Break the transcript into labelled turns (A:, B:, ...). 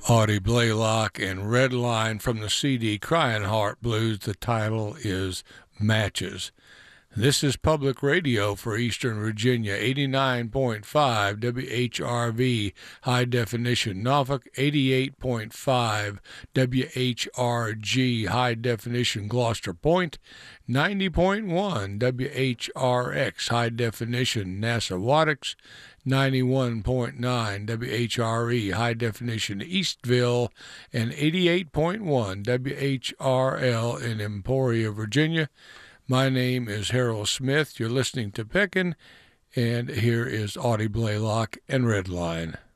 A: Audie Blaylock and Redline from the CD Crying Heart Blues. The title is Matches. This is public radio for Eastern Virginia, 89.5 WHRV High Definition Norfolk, 88.5 WHRG High Definition Gloucester Point, 90.1 WHRX High Definition Nassawattix, 91.9 WHRE High Definition Eastville, and 88.1 WHRL in Emporia, Virginia. My name is Harold Smith. You're listening to Pickin', and here is Audie Blaylock and Redline.